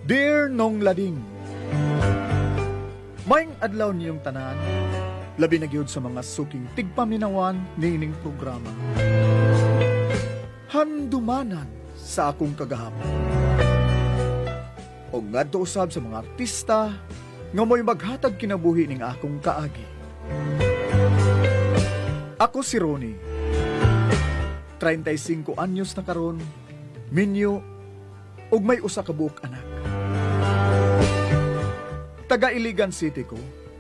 Dear Nong Lading, maing adlaw niyong tanan, labi na gyud sa mga suking tigpaminawan niining programa. Handumanan sa akong kagahapon. O ngadto usab sa mga artista nga mo'y maghatag kinabuhi ning akong kaagi. Ako si Ronnie. 35 anyos na karon, minyo, ug may usa ka buok anak. Taga Iligan City ko.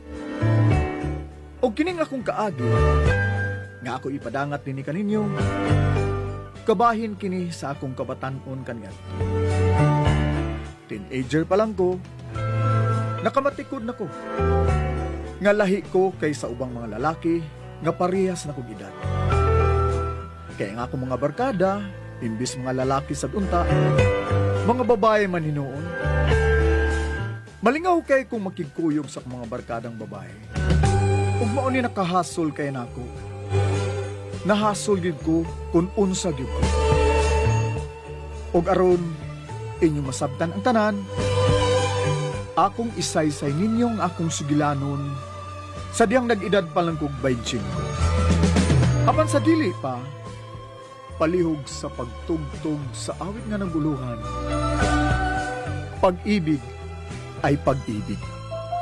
O kining akong kaagi, nga ako ipadangat nini kaninyo, kabahin kini sa akong kabatanon kaniya. Teenager pa lang ko, nakamatikod na ko. Nga lahi ko kaysa ubang mga lalaki, nga parehas na kong edad. Kaya nga akong mga barkada, imbis mga lalaki sa unta, mga babae man hinoon. Malingaw kay kung makigkuyog sa mga barkadang babae. Ug mao ni nakahasol kay nako. Nahasol gid ko kung unsa gid ko. Ug aron inyo masabtan ang tanan, akong isaysay ninyong akong sugilanon sa diyang nag-edad pa lang kog 25. Apan sa dili pa, palihog sa pagtugtog sa awit nga naguluhan. Pag-ibig ay pag-ibig.